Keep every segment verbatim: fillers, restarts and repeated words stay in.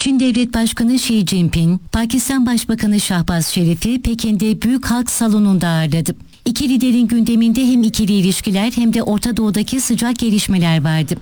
Çin Devlet Başkanı Xi Jinping, Pakistan Başbakanı Şahbaz Şerif'i Pekin'de Büyük Halk Salonu'nda ağırladı. İki liderin gündeminde hem ikili ilişkiler hem de Orta Doğu'daki sıcak gelişmeler vardı.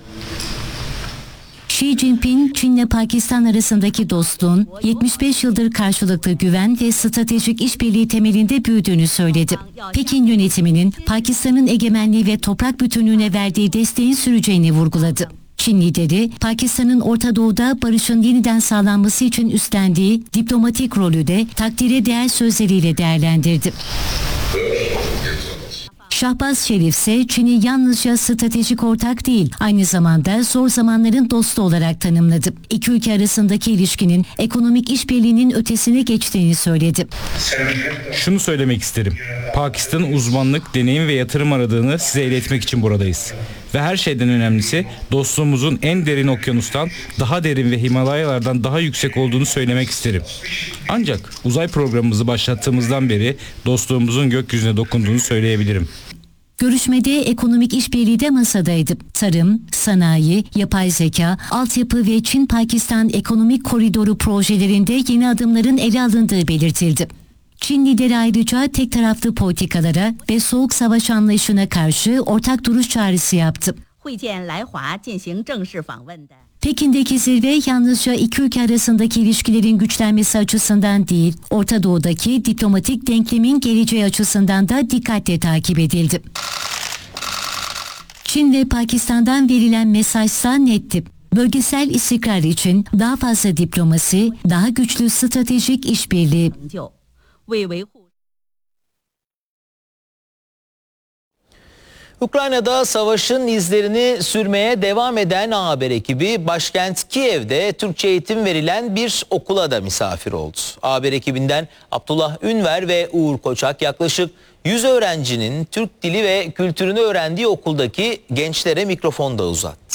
Xi Jinping, Çin'le Pakistan arasındaki dostluğun yetmiş beş yıldır karşılıklı güven ve stratejik işbirliği temelinde büyüdüğünü söyledi. Pekin yönetiminin Pakistan'ın egemenliği ve toprak bütünlüğüne verdiği desteğin süreceğini vurguladı. Çin lideri, Pakistan'ın Orta Doğu'da barışın yeniden sağlanması için üstlendiği diplomatik rolü de takdire değer sözleriyle değerlendirdi. Şahbaz Şerif ise Çin'i yalnızca stratejik ortak değil, aynı zamanda zor zamanların dostu olarak tanımladı. İki ülke arasındaki ilişkinin ekonomik işbirliğinin ötesine geçtiğini söyledi. Şunu söylemek isterim. Pakistan'ın uzmanlık, deneyim ve yatırım aradığını size iletmek için buradayız. Ve her şeyden önemlisi dostluğumuzun en derin okyanustan daha derin ve Himalayalardan daha yüksek olduğunu söylemek isterim. Ancak uzay programımızı başlattığımızdan beri dostluğumuzun gökyüzüne dokunduğunu söyleyebilirim. Görüşmede ekonomik işbirliği de masadaydı. Tarım, sanayi, yapay zeka, altyapı ve Çin-Pakistan ekonomik koridoru projelerinde yeni adımların ele alındığı belirtildi. Çin lideri ayrıca tek taraflı politikalara ve soğuk savaş anlayışına karşı ortak duruş çağrısı yaptı. Pekin'deki zirve yalnızca iki ülke arasındaki ilişkilerin güçlenmesi açısından değil, Orta Doğu'daki diplomatik denklemin geleceği açısından da dikkatle takip edildi. Çin ve Pakistan'dan verilen mesajsa netti. Bölgesel istikrar için daha fazla diplomasi, daha güçlü stratejik işbirliği. Ukrayna'da savaşın izlerini sürmeye devam eden A Haber ekibi başkent Kiev'de Türkçe eğitim verilen bir okula da misafir oldu. A Haber ekibinden Abdullah Ünver ve Uğur Koçak yaklaşık yüz öğrencinin Türk dili ve kültürünü öğrendiği okuldaki gençlere mikrofon da uzattı.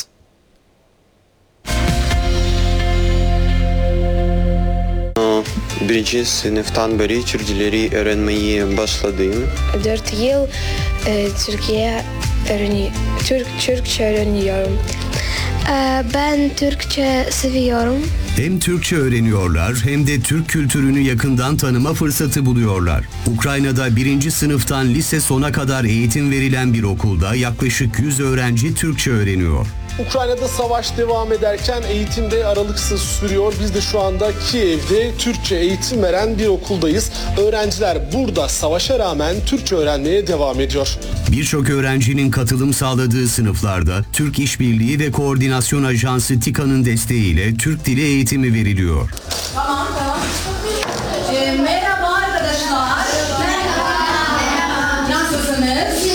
Birinci sınıftan beri Türk dilleri öğrenmeyi başladım. Dört yıl e, Türkiye öğreni, Türk, Türkçe öğreniyorum. E, ben Türkçe seviyorum. Hem Türkçe öğreniyorlar hem de Türk kültürünü yakından tanıma fırsatı buluyorlar. Ukrayna'da birinci sınıftan lise sona kadar eğitim verilen bir okulda yaklaşık yüz öğrenci Türkçe öğreniyor. Ukrayna'da savaş devam ederken eğitim de aralıksız sürüyor. Biz de şu anda Kiev'de Türkçe eğitim veren bir okuldayız. Öğrenciler burada savaşa rağmen Türkçe öğrenmeye devam ediyor. Birçok öğrencinin katılım sağladığı sınıflarda Türk İşbirliği ve Koordinasyon Ajansı TİKA'nın desteğiyle Türk dili eğitimi veriliyor. Tamam tamam. Ee, merhaba arkadaşlar. Merhaba. Nasılsınız?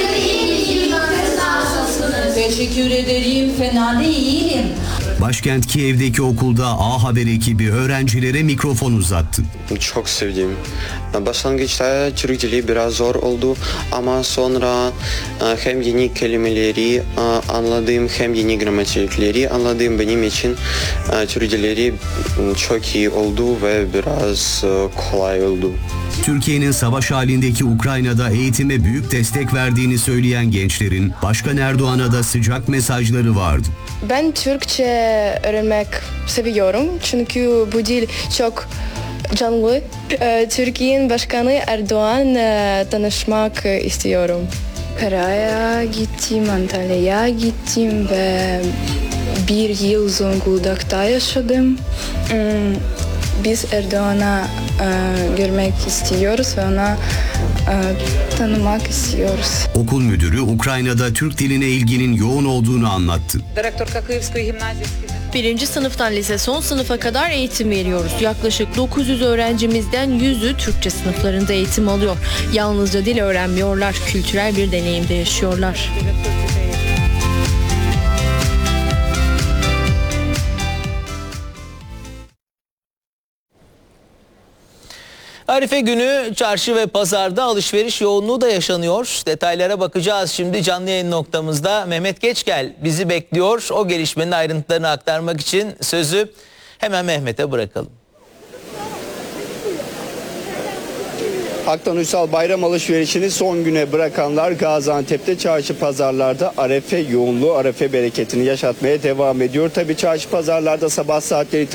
Teşekkür ederim. Fena değilim. Başkent Kiev'deki okulda A Haber ekibi öğrencilere mikrofon uzattı. Çok sevdim. Başlangıçta Türk dili biraz zor oldu ama sonra hem yeni kelimeleri anladım hem yeni gramatikleri anladım. Benim için Türk dilleri çok iyi oldu ve biraz kolay oldu. Türkiye'nin savaş halindeki Ukrayna'da eğitime büyük destek verdiğini söyleyen gençlerin Başkan Erdoğan'a da sıcak mesajları vardı. Ben Türkçe öğrenmek seviyorum çünkü bu dil çok canlı. E, Türkiye'nin Başkanı Erdoğan e, tanışmak istiyorum. Pera'ya gittim, Antalya'ya gittim ve bir yıl Zonguldak'ta yaşadım. Hmm. Biz Erdoğan'a e, görmek istiyoruz ve ona e, tanımak istiyoruz. Okul müdürü Ukrayna'da Türk diline ilginin yoğun olduğunu anlattı. Birinci sınıftan lise son sınıfa kadar eğitim veriyoruz. Yaklaşık dokuz yüz öğrencimizden yüzü Türkçe sınıflarında eğitim alıyor. Yalnızca dil öğrenmiyorlar, kültürel bir deneyimde yaşıyorlar. Arife günü çarşı ve pazarda alışveriş yoğunluğu da yaşanıyor. Detaylara bakacağız şimdi canlı yayın noktamızda. Mehmet Geçgel bizi bekliyor. O gelişmenin ayrıntılarını aktarmak için sözü hemen Mehmet'e bırakalım. Aktan Uysal bayram alışverişini son güne bırakanlar Gaziantep'te çarşı pazarlarda Arefe yoğunluğu, Arefe bereketini yaşatmaya devam ediyor. Tabii çarşı pazarlarda sabah saatleri